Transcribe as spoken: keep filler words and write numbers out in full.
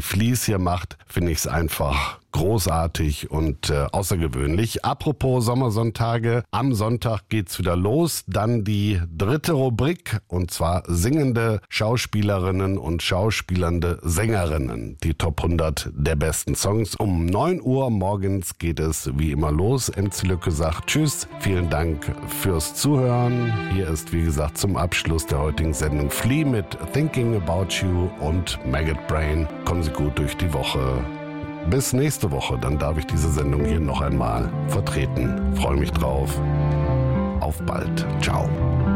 Flies hier macht, finde ich es einfach großartig und äh, außergewöhnlich. Apropos Sommersonntage, am Sonntag geht's wieder los. Dann die dritte Rubrik, und zwar singende Schauspielerinnen und schauspielernde Sängerinnen. Die Top hundert der besten Songs. Um neun Uhr morgens geht es wie immer los. Emzy Lücke sagt Tschüss. Vielen Dank fürs Zuhören. Hier ist, wie gesagt, zum Abschluss der heutigen Sendung Flea mit Thinking About You und Maggot Brain. Kommen Sie gut durch die Woche. Bis nächste Woche, dann darf ich diese Sendung hier noch einmal vertreten. Freue mich drauf. Auf bald. Ciao.